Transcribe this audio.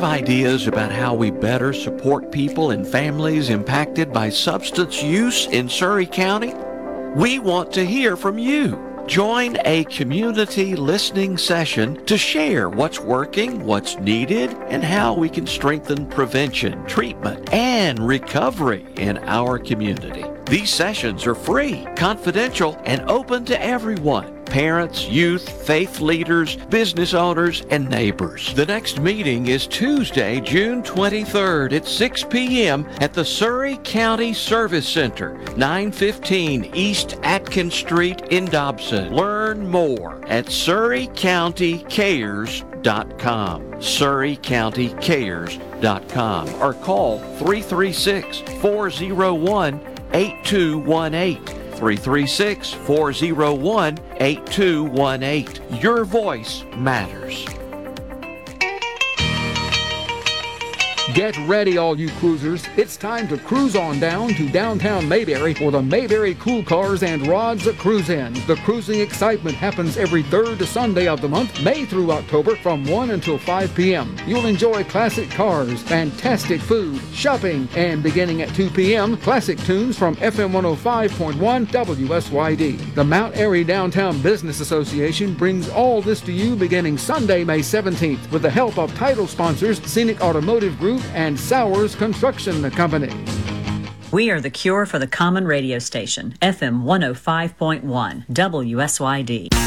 have ideas about how we better support people and families impacted by substance use in Surry County? We want to hear from you. Join a community listening session to share what's working, what's needed, and how we can strengthen prevention, treatment, and recovery in our community. These sessions are free, confidential, and open to everyone. Parents, youth, faith leaders, business owners, and neighbors. The next meeting is Tuesday, June 23rd at 6 p.m. at the Surry County Service Center, 915 East Atkins Street in Dobson. Learn more at surrycountycares.com. surrycountycares.com or call 336-401-8218. 336-401-8218. Your voice matters. Get ready, all you cruisers. It's time to cruise on down to downtown Mayberry for the Mayberry Cool Cars and Rods Cruise-In. The cruising excitement happens every third Sunday of the month, May through October, from 1 until 5 p.m. You'll enjoy classic cars, fantastic food, shopping, and beginning at 2 p.m., classic tunes from FM 105.1 WSYD. The Mount Airy Downtown Business Association brings all this to you beginning Sunday, May 17th, with the help of title sponsors Scenic Automotive Group and Sowers Construction Company. We are the cure for the common radio station, FM 105.1 WSYD.